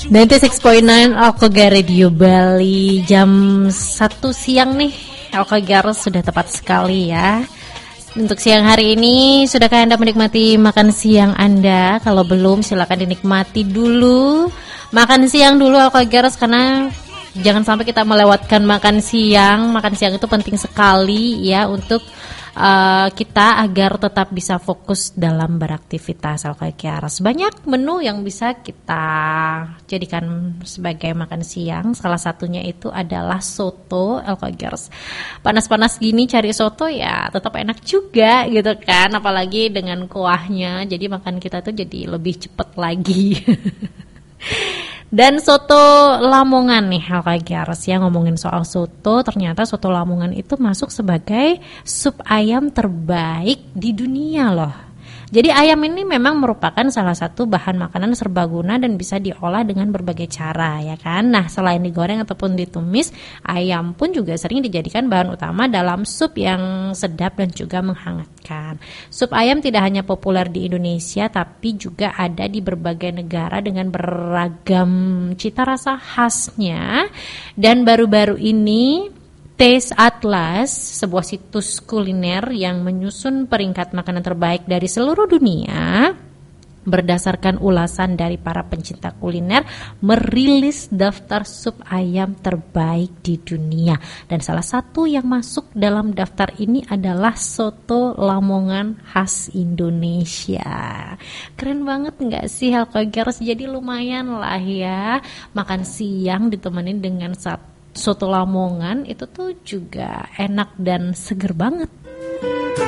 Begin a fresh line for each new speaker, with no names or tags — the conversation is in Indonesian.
96.9 Alkoga Radio Bali. Jam 1 siang nih Alkoga sudah tepat sekali ya. Untuk siang hari ini, sudahkah Anda menikmati makan siang Anda? Kalau belum, silakan dinikmati dulu. Makan siang dulu Alkoga, karena jangan sampai kita melewatkan makan siang. Makan siang itu penting sekali ya untuk kita agar tetap bisa fokus dalam beraktivitas. Alkogares banyak menu yang bisa kita jadikan sebagai makan siang. Salah satunya itu adalah soto. Alkogares panas-panas gini cari soto ya tetap enak juga gitu kan, apalagi dengan kuahnya. Jadi makan kita tuh jadi lebih cepet lagi. Dan soto Lamongan nih Alkogares ya, ngomongin soal soto, ternyata soto Lamongan itu masuk sebagai sup ayam terbaik di dunia loh. Jadi ayam ini memang merupakan salah satu bahan makanan serbaguna dan bisa diolah dengan berbagai cara ya kan. Nah, selain digoreng ataupun ditumis, ayam pun juga sering dijadikan bahan utama dalam sup yang sedap dan juga menghangatkan. Sup ayam tidak hanya populer di Indonesia tapi juga ada di berbagai negara dengan beragam cita rasa khasnya. Dan baru-baru ini Taste Atlas, sebuah situs kuliner yang menyusun peringkat makanan terbaik dari seluruh dunia, berdasarkan ulasan dari para pencinta kuliner, merilis daftar sup ayam terbaik di dunia. Dan salah satu yang masuk dalam daftar ini adalah soto Lamongan khas Indonesia. Keren banget gak sih Alkogares? Jadi lumayan lah ya, makan siang ditemenin dengan soto Lamongan itu tuh juga enak dan seger banget.